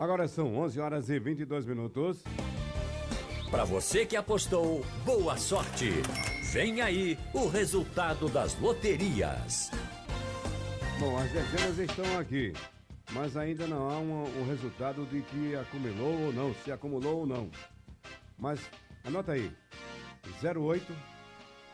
Agora são 11 horas e 22 minutos. Para você que apostou, boa sorte. Vem aí o resultado das loterias. Bom, as dezenas estão aqui, mas ainda não há um resultado de que acumulou ou não, se acumulou ou não. Mas anota aí, 08